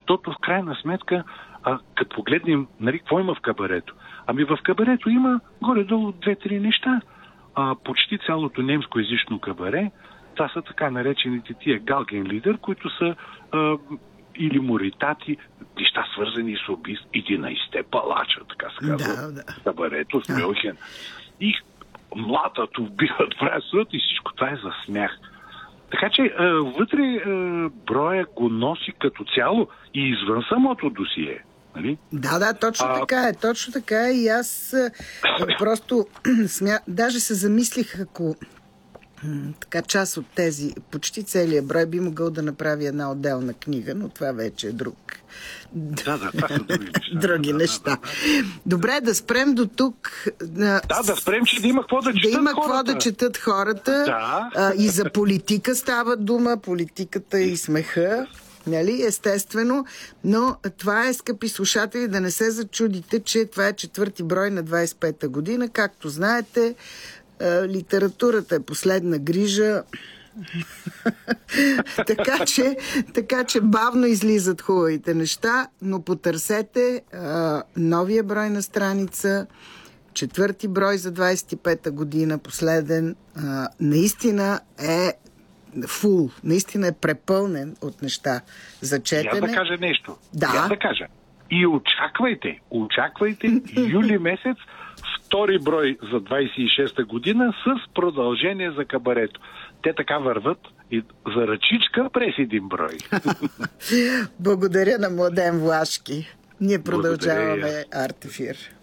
Защото в крайна сметка, като погледнем, нали, какво има в кабарето? Ами в кабарето има горе-долу 2-3 неща. Почти цялото немскоязично кабаре, това са така наречените тия галгенлидер, които са или моритати, неща свързани с убийство, 11-те палача, така се казва, кабарето в Мюнхен. И младът убиват, правят съд и всичко това е за смях. Така че вътре броя го носи като цяло и извън самото досие. Нали? Да, точно така е. И аз просто даже се замислих, ако така част от тези, почти целият брой би могъл да направи една отделна книга, но това вече е друг. Това са други неща. Добре, да спрем до тук. Да спрем, че да има какво да четат хората. Да има какво да четат хората. И за политика става дума, политиката и смеха. Нали? Естествено, но това е, скъпи слушатели, да не се зачудите, че това е 4-ти брой на 25-та година. Както знаете, литературата е последна грижа. така че бавно излизат хубавите неща, но потърсете новия брой на страница, 4-ти брой за 25-та година, последен. Наистина е фул, наистина е препълнен от неща за четене. Я да кажа нещо. Да. И очаквайте юли месец втори брой за 26-та година с продължение за кабарето. Те така върват и за ръчичка през един брой. Благодаря на Младен Влашки. Ние продължаваме Артефир.